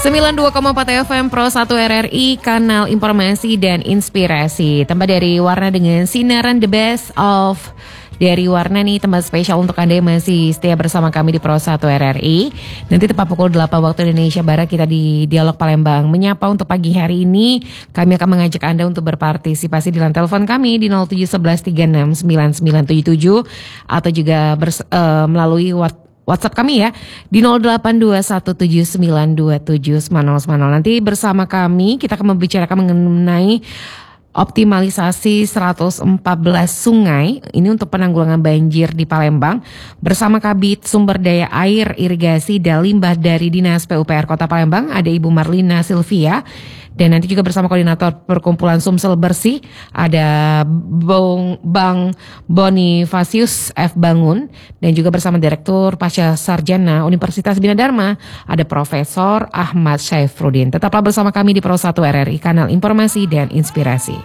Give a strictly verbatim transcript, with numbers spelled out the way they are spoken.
sembilan puluh dua koma empat F M Pro satu R R I, kanal informasi dan inspirasi. Tambah dari Warna dengan sinaran the best of dari Warna nih, tempat spesial untuk Anda yang masih setia bersama kami di Pro satu R R I. Nanti tepat pukul delapan waktu Indonesia Barat kita di Dialog Palembang menyapa untuk pagi hari ini. Kami akan mengajak Anda untuk berpartisipasi di line telepon kami di nol tujuh satu satu tiga enam sembilan sembilan tujuh tujuh atau juga bers- uh, melalui WhatsApp WhatsApp kami ya di nol delapan dua satu tujuh sembilan dua tujuh sembilan nol sembilan nol. Nanti bersama kami kita akan membicarakan mengenai optimalisasi seratus empat belas sungai ini untuk penanggulangan banjir di Palembang bersama Kabid Sumber Daya Air Irigasi dan Limbah dari Dinas P U P R Kota Palembang, ada Ibu Marlina Silvia. Dan nanti juga bersama Koordinator Perkumpulan Sumsel Bersih ada Bong, Bang Bonifasius F. Bangun, dan juga bersama Direktur Pasca Sarjana Universitas Bina Dharma ada Profesor Ahmad Syafruddin. Tetaplah bersama kami di Pro satu R R I, kanal informasi dan inspirasi.